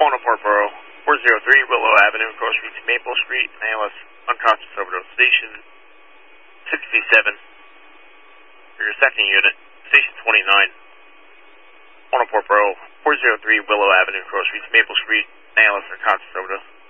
104 Borough, 403 Willow Avenue, across Street to Maple Street, ALS unconscious overdose. Station 67 for your second unit, Station 29. 104 Borough, 403 Willow Avenue, across Street to Maple Street, ALS unconscious overdose.